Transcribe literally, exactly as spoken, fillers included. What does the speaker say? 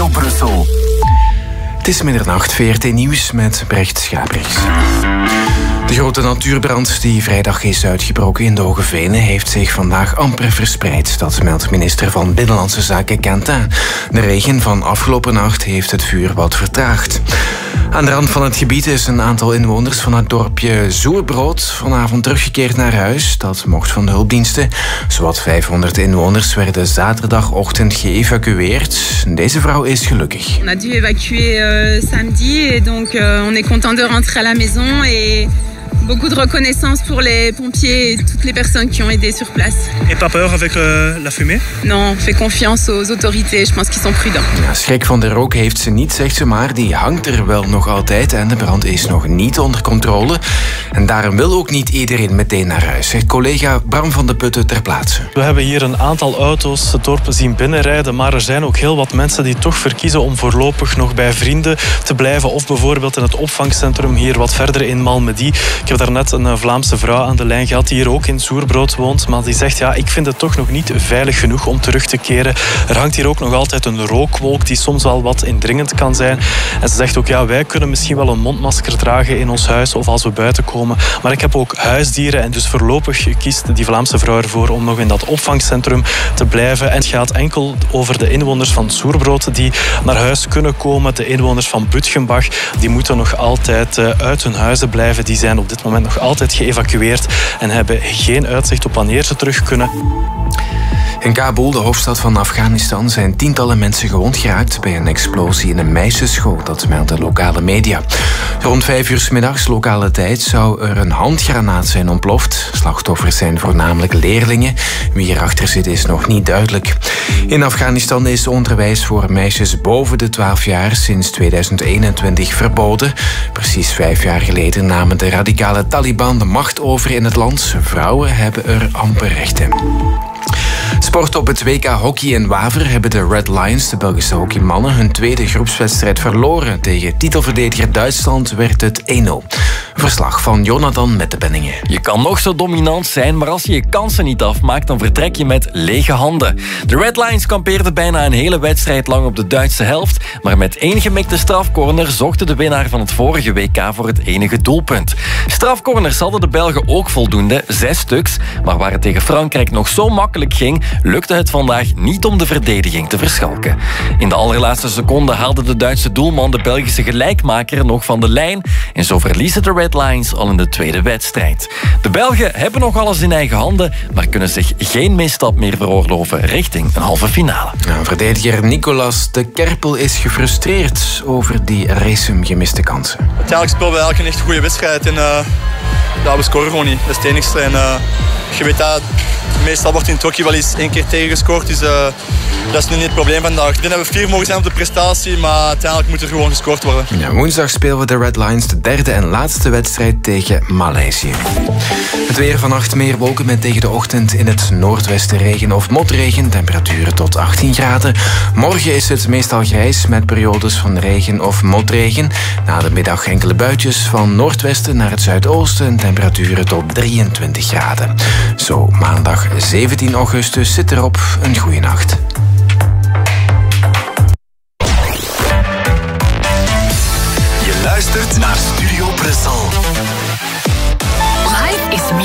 Studio Brussel. Het is middernacht, V R T Nieuws met Brecht Schabriks. De grote natuurbrand die vrijdag is uitgebroken in de Hoge Venen heeft zich vandaag amper verspreid. Dat meldt minister van Binnenlandse Zaken Quentin. De regen van afgelopen nacht heeft het vuur wat vertraagd. Aan de rand van het gebied is een aantal inwoners van het dorpje Zoerbrood vanavond teruggekeerd naar huis. Dat mocht van de hulpdiensten. Zowat vijfhonderd inwoners werden zaterdagochtend geëvacueerd. Deze vrouw is gelukkig. On a dû évacuer euh, samedi et donc euh, on est content de rentrer à la maison et beaucoup de reconnaissance pour les pompiers et toutes les personnes qui ont aidé sur place. Et pas peur avec euh, la fumée? Non, on fait confiance aux autorités. Je pense qu'ils sont prudents. Ja, schrik van de rook heeft ze niet, zegt ze, maar die hangt er wel nog altijd en de brand is nog niet onder controle. En daarom wil ook niet iedereen meteen naar huis, zegt collega Bram van de Putten ter plaatse. We hebben hier een aantal auto's het dorp zien binnenrijden, maar er zijn ook heel wat mensen die toch verkiezen om voorlopig nog bij vrienden te blijven of bijvoorbeeld in het opvangcentrum hier wat verder in Malmedy. Ik heb daarnet een Vlaamse vrouw aan de lijn gehad die hier ook in Zoerbrood woont, maar die zegt ja, ik vind het toch nog niet veilig genoeg om terug te keren. Er hangt hier ook nog altijd een rookwolk die soms wel wat indringend kan zijn. En ze zegt ook ja, wij kunnen misschien wel een mondmasker dragen in ons huis of als we buiten komen, maar ik heb ook huisdieren en dus voorlopig kiest die Vlaamse vrouw ervoor om nog in dat opvangcentrum te blijven. En het gaat enkel over de inwoners van Zoerbrood die naar huis kunnen komen. De inwoners van Butgenbach die moeten nog altijd uit hun huizen blijven. Die zijn op dit moment nog altijd geëvacueerd en hebben geen uitzicht op wanneer ze terug kunnen. In Kabul, de hoofdstad van Afghanistan, zijn tientallen mensen gewond geraakt bij een explosie in een meisjesschool. Dat melden lokale media. Rond vijf uur 's middags lokale tijd zou er een handgranaat zijn ontploft. Slachtoffers zijn voornamelijk leerlingen. Wie erachter zit is nog niet duidelijk. In Afghanistan is onderwijs voor meisjes boven de twaalf jaar sinds tweeduizend eenentwintig verboden. Precies vijf jaar geleden namen de radicale Taliban de macht over in het land. Vrouwen hebben er amper recht in. Sport op het W K hockey in Waver hebben de Red Lions, de Belgische hockeymannen, hun tweede groepswedstrijd verloren. Tegen titelverdediger Duitsland werd het één nul. Verslag van Jonathan met de Benningen. Je kan nog zo dominant zijn, maar als je je kansen niet afmaakt, dan vertrek je met lege handen. De Red Lions kampeerden bijna een hele wedstrijd lang op de Duitse helft, maar met één gemikte strafcorner zochten de winnaar van het vorige W K voor het enige doelpunt. Strafcorners hadden de Belgen ook voldoende, zes stuks, maar waar het tegen Frankrijk nog zo makkelijk ging, lukte het vandaag niet om de verdediging te verschalken. In de allerlaatste seconde haalde de Duitse doelman de Belgische gelijkmaker nog van de lijn en zo verliezen de Red Lions al in de tweede wedstrijd. De Belgen hebben nog alles in eigen handen, maar kunnen zich geen misstap meer veroorloven richting een halve finale. Ja, verdediger Nicolas de Kerpel is gefrustreerd over die resume gemiste kansen. Uiteindelijk spelen we eigenlijk een echt goede wedstrijd en uh, ja, we scoren gewoon niet. Dat is het enigste. En, uh, je weet dat meestal wordt in het hockey wel eens één keer tegengescoord, dus uh, dat is nu niet het probleem vandaag. Ik denk dat we vier mogen zijn op de prestatie, maar uiteindelijk moet er gewoon gescoord worden. Ja, woensdag spelen we de Red Lions de derde en laatste wedstrijd tegen Maleisië. Het weer vannacht meer wolken met tegen de ochtend in het noordwesten regen of motregen. Temperaturen tot achttien graden. Morgen is het meestal grijs met periodes van regen of motregen. Na de middag enkele buitjes van noordwesten naar het zuidoosten. Temperaturen tot drieëntwintig graden. Zo, maandag zeventien augustus zit erop. Een goeie nacht. Je luistert naar Studio Brussel.